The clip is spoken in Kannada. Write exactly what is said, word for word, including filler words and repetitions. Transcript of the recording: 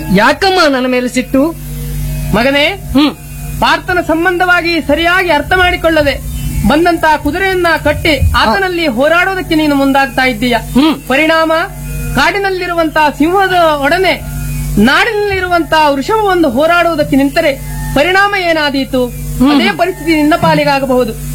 ಯಾಕಮ್ಮ ನನ್ನ ಮೇಲೆ ಸಿಟ್ಟು? ಮಗನೇ, ಹ್ಮ್ ಪಾರ್ಥನ ಸಂಬಂಧವಾಗಿ ಸರಿಯಾಗಿ ಅರ್ಥ ಮಾಡಿಕೊಳ್ಳದೆ ಬಂದಂತ ಕುದುರೆಯನ್ನ ಕಟ್ಟಿ ಆತನಲ್ಲಿ ಹೋರಾಡೋದಕ್ಕೆ ನೀನು ಮುಂದಾಗ್ತಾ ಇದ್ದೀಯ. ಹ್ಮ್. ಪರಿಣಾಮ ಕಾಡಿನಲ್ಲಿರುವಂತಹ ಸಿಂಹದ ಒಡನೆ ನಾಡಿನಲ್ಲಿರುವಂತಹ ವೃಷಭವೊಂದು ಹೋರಾಡುವುದಕ್ಕೆ ನಿಂತರೆ ಪರಿಣಾಮ ಏನಾದೀತು? ಅದೇ ಪರಿಸ್ಥಿತಿ ನಿನ್ನ ಪಾಲಿಗಾಗಬಹುದು.